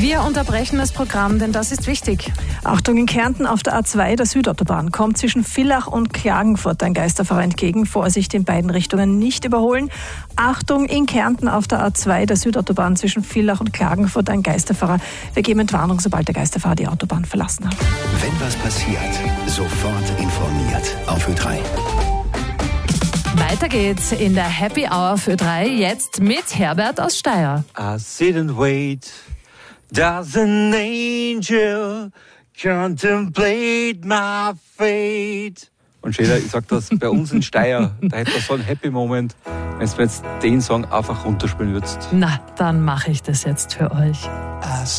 Wir unterbrechen das Programm, denn das ist wichtig. Achtung, in Kärnten auf der A2 der Südautobahn kommt zwischen Villach und Klagenfurt ein Geisterfahrer entgegen. Vorsicht, in beiden Richtungen nicht überholen. Achtung, in Kärnten auf der A2 der Südautobahn zwischen Villach und Klagenfurt ein Geisterfahrer. Wir geben Entwarnung, sobald der Geisterfahrer die Autobahn verlassen hat. Wenn was passiert, sofort informiert auf Ö3. Weiter geht's in der Happy Hour für 3, jetzt mit Herbert aus Steyr. I sit and wait, does an angel contemplate my fate? Und Schäder, ich sag das, bei uns in Steyr, da hätte man so einen Happy Moment, wenn du jetzt den Song einfach runterspielen würdest. Na, dann mache ich das jetzt für euch.